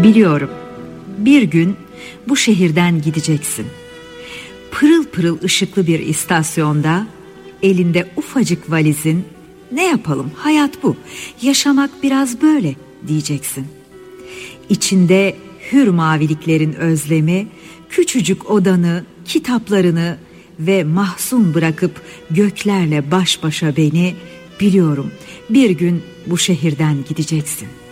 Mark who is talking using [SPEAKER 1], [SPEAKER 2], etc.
[SPEAKER 1] Biliyorum, bir gün bu şehirden gideceksin. Pırıl pırıl ışıklı bir istasyonda, elinde ufacık valizin, ne yapalım, hayat bu, yaşamak biraz böyle diyeceksin. İçinde hür maviliklerin özlemi, küçücük odanı, kitaplarını ve mahzun bırakıp göklerle baş başa beni, biliyorum, bir gün bu şehirden gideceksin.